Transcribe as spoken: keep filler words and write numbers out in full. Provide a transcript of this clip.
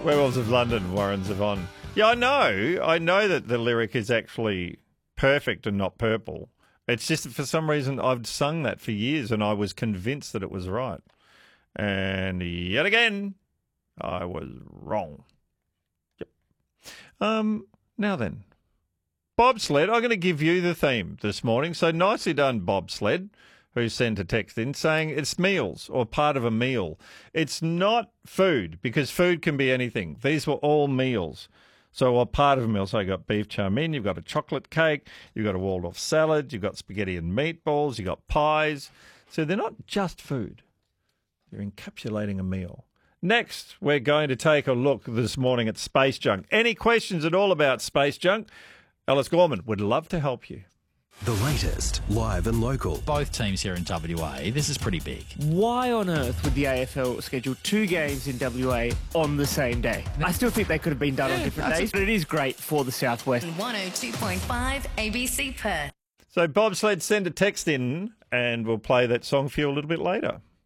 Werewolves of London, Warren Zevon. Yeah, I know. I know that the lyric is actually perfect and not purple. It's just that for some reason I've sung that for years and I was convinced that it was right. And yet again, I was wrong. Yep. Um. Now then, bobsled. I'm going to give you the theme this morning. So nicely done, bobsled, who sent a text in saying it's meals or part of a meal. It's not food because food can be anything. These were all meals. So what part of a meal? So you got beef chow mein, you've got a chocolate cake, you've got a Waldorf salad, you've got spaghetti and meatballs, you've got pies. So they're not just food. They're encapsulating a meal. Next, we're going to take a look this morning at space junk. Any questions at all about space junk? Alice Gorman would love to help you. The latest, live and local. Both teams here in W A, this is pretty big. Why on earth would the A F L schedule two games in W A on the same day? I still think they could have been done yeah, on different days, but it is great for the Southwest. one oh two point five A B C Perth. So bobsled, send a text in and we'll play that song for you a little bit later.